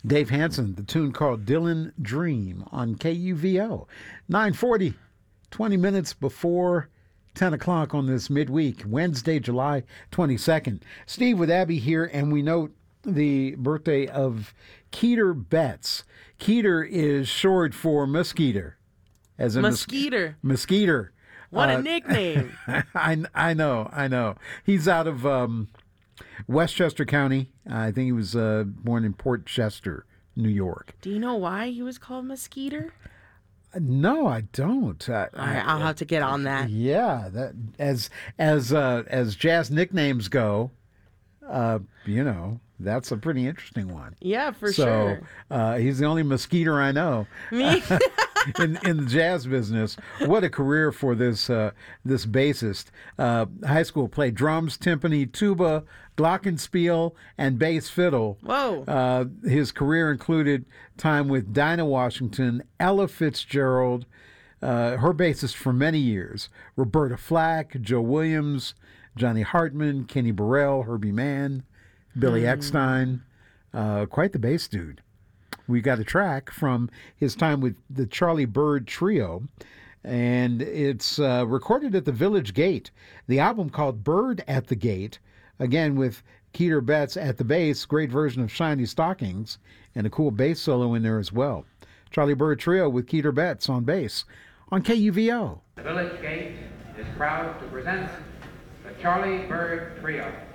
Dave Hansen, the tune called Dylan Dream on KUVO. 9:40, 20 minutes before 10 o'clock on this midweek, Wednesday, July 22nd. Steve with Abby here, and we note the birthday of Keeter Betts. Keeter is short for Muskeeter. As in Muskeeter. Muskeeter. What a nickname. I know. He's out of Westchester County. I think he was born in Port Chester, New York. Do you know why he was called Muskeeter? No, I don't. All right, I'll have to get on that. Yeah, that as jazz nicknames go, that's a pretty interesting one. Yeah, for sure. So he's the only Muskeeter I know. Me? in the jazz business. What a career for this bassist. High school played drums, timpani, tuba, glockenspiel, and bass fiddle. Whoa. His career included time with Dinah Washington, Ella Fitzgerald, her bassist for many years, Roberta Flack, Joe Williams, Johnny Hartman, Kenny Burrell, Herbie Mann, Billy Eckstein. Quite the bass dude. We got a track from his time with the Charlie Byrd Trio, and it's recorded at the Village Gate. The album called Bird at the Gate, again with Keeter Betts at the bass, great version of Shiny Stockings, and a cool bass solo in there as well. Charlie Byrd Trio with Keeter Betts on bass on KUVO. The Village Gate is proud to present the Charlie Byrd Trio.